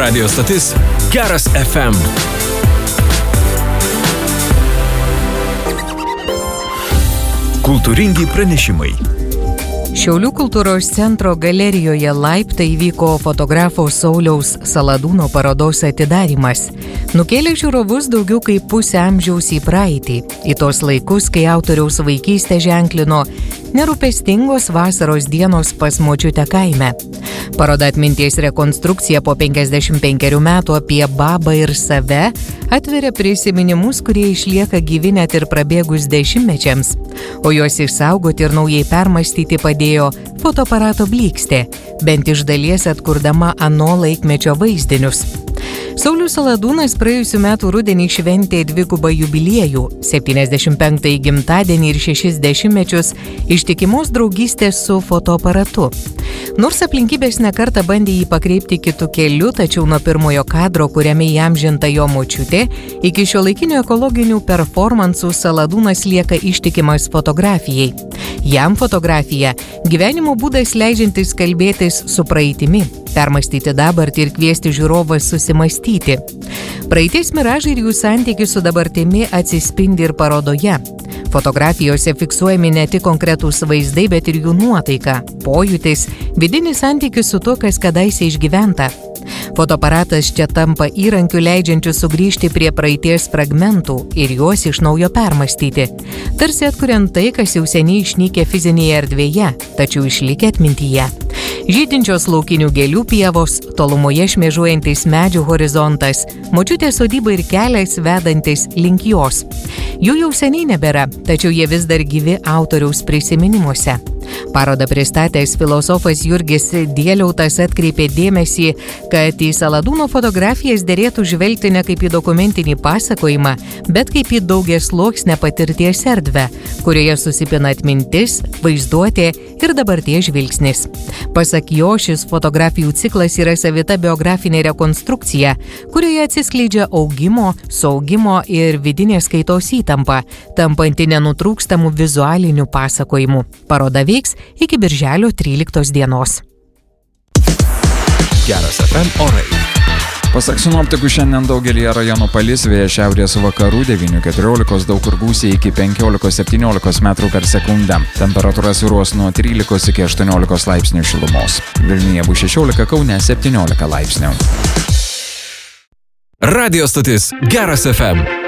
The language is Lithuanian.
Radio stotis Geras FM. Kultūringi pranešimai. Šiaulių kultūros centro galerijoje Laiptai vyko fotografo Sauliaus Saladūno parodos atidarymas. Nukėlė žiūrovus daugiau kaip pusę amžiaus į praeitį, į tos laikus, kai autoriaus vaikystę ženklino nerūpestingos vasaros dienos pas močiutę kaime. Paroda atminties rekonstrukcija po 55 metų apie babą ir save atveria prisiminimus, kurie išlieka gyvi net ir prabėgus dešimtmečiams, o juos išsaugoti ir naujai permąstyti padėjo fotoaparato blykstė, bent iš dalies atkurdama ano laikmečio vaizdinius. Saulius Saladūnas praėjusių metų rudenį šventė dvigubą jubiliejų – 75-ąjį gimtadienį ir 60 mečius ištikimos draugystės su fotoaparatu. Nors aplinkybės nekartą bandė jį pakreipti kitų kelių, tačiau nuo pirmojo kadro, kuriame įamžinta jo močiutė, iki šiuolaikinių ekologinių performansų Saladūnas lieka ištikimas fotografijai. Jam fotografija – gyvenimo būdas leidžiantis kalbėtis su praeitimi, permąstyti dabartį ir kviesti žiūrovą susimąstyti. Praeities miražai ir jų santykis su dabartimi atsispindi ir parodoje. Fotografijose fiksuojami ne tik konkretūs vaizdai, bet ir jų nuotaika, pojūtis, vidinis santykis su to, kas kadaise išgyventa. Fotoaparatas čia tampa įrankiu leidžiančiu sugrįžti prie praeities fragmentų ir juos iš naujo permąstyti, tarsi atkuriant tai, kas jau seniai išnykę fizinėje erdvėje, tačiau išlikę atmintyje. Žydinčios laukinių gėlių pievos, tolumoje šmėžuojantis medžių horizontas, močiutės sodyba ir kelias vedantis link jos. Jų jau seniai nebėra, tačiau jie vis dar gyvi autoriaus prisiminimuose. Parodą pristatęs filosofas Jurgis Dieliautas atkreipė dėmesį, kad į Saladūno fotografijas derėtų žvelgti ne kaip į dokumentinį pasakojimą, bet kaip į daugiasluoksnę patirties erdvę, kurioje susipina atmintis, vaizduotė ir dabarties žvilgsnis. Pasak jo, šis fotografijų ciklas yra savita biografinė rekonstrukcija, kurioje atsiskleidžia augimo, saugimo ir vidinės kaitos įtampa, tampanti nenutrūkstamų vizualinių pasakojimų. Paroda veiks iki birželio 13 dienos. Geras FM orai. Pasak sinoptikų, šiandien daugelį rajonų palis, vėjas šiaurės vakarų 9–14, daug kur gūsiai iki 15–17 metrų per sekundę. Temperatūra svyruos nuo 13 iki 18 laipsnių šilumos. Vilniuje bus 16, Kaune 17 laipsnių. Radio stotis Geras FM.